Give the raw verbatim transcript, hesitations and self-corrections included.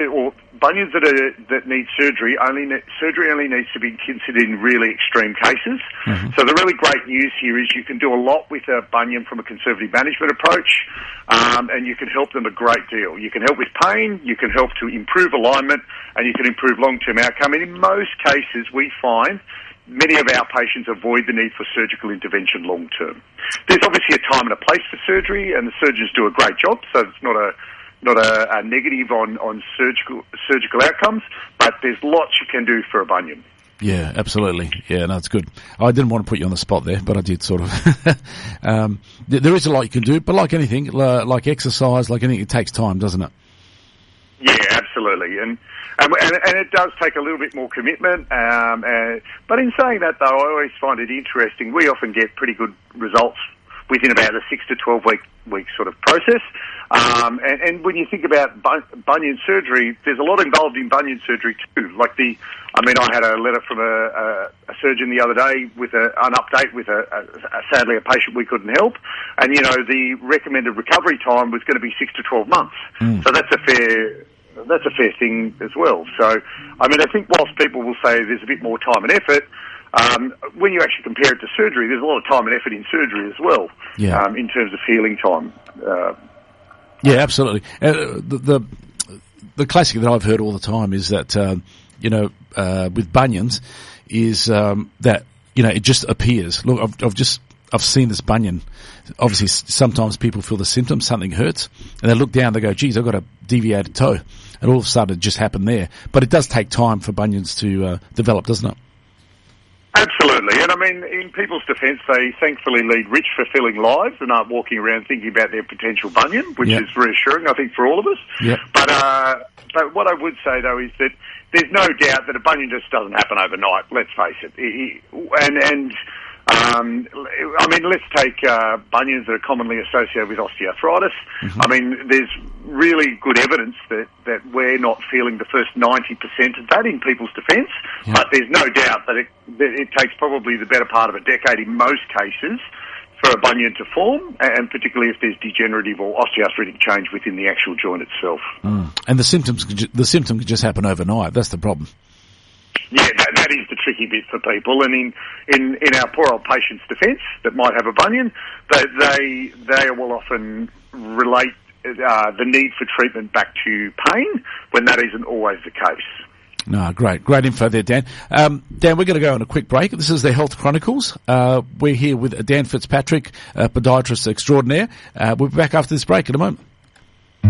or bunions that are, that need surgery only ne- surgery only needs to be considered in really extreme cases. Mm-hmm. So the really great news here is you can do a lot with a bunion from a conservative management approach, um, and you can help them a great deal. You can help with pain, you can help to improve alignment, and you can improve long-term outcome. And in most cases, we find many of our patients avoid the need for surgical intervention long-term. There's obviously a time and a place for surgery, and the surgeons do a great job, so it's not a not a, a negative on, on surgical surgical outcomes, but there's lots you can do for a bunion. Yeah, absolutely. Yeah, no, it's good. I didn't want to put you on the spot there, but I did sort of. um, there is a lot you can do, but like anything, like exercise, like anything, it takes time, doesn't it? Yeah, absolutely. And and, and it does take a little bit more commitment. Um, and, but in saying that, though, I always find it interesting. We often get pretty good results within about a six to twelve week week sort of process. Um, and, and when you think about bun- bunion surgery, there's a lot involved in bunion surgery too. Like the, I mean, I had a letter from a, a, a surgeon the other day with a, an update with a, a, a sadly a patient we couldn't help, and you know the recommended recovery time was going to be six to twelve months. Mm. So that's a fair. That's a fair thing as well. So, I mean, I think whilst people will say there's a bit more time and effort, um, when you actually compare it to surgery, there's a lot of time and effort in surgery as well, yeah. um, in terms of healing time. Uh, yeah, absolutely. Uh, the, the the classic that I've heard all the time is that, uh, you know, uh, with bunions is um, that, you know, it just appears. Look, I've, I've just... I've seen this bunion. Obviously, sometimes people feel the symptoms, something hurts, and they look down, they go, geez, I've got a deviated toe. And all of a sudden, it just happened there. But it does take time for bunions to uh, develop, doesn't it? Absolutely. And I mean, in people's defence, they thankfully lead rich, fulfilling lives and aren't walking around thinking about their potential bunion, which yep. is reassuring, I think, for all of us. Yep. But, uh, but what I would say, though, is that there's no doubt that a bunion just doesn't happen overnight, let's face it. it, it and, and, Um, I mean, let's take uh, bunions that are commonly associated with osteoarthritis. Mm-hmm. I mean, there's really good evidence that, that we're not feeling the first ninety percent of that in people's defence, yeah. but there's no doubt that it, that it takes probably the better part of a decade in most cases for a bunion to form, and particularly if there's degenerative or osteoarthritic change within the actual joint itself. Mm. And the symptoms, the symptom could just happen overnight. That's the problem. Yeah, that, that is the tricky bit for people, and in, in, in our poor old patient's defence that might have a bunion, they they, they will often relate uh, the need for treatment back to pain when that isn't always the case. No, great. Great info there, Dan. Um, Dan, we're going to go on a quick break. This is the Health Chronicles. Uh, we're here with Dan Fitzpatrick, uh, podiatrist extraordinaire. Uh, we'll be back after this break in a moment.